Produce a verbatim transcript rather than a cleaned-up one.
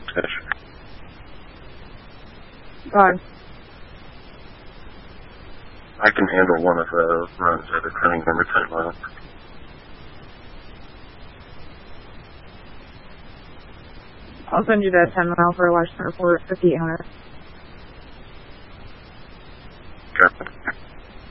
God. I can handle one of the runs at a turning number ten miles. I'll send you that ten mile for a Western report, fifty-eight hundred. Okay.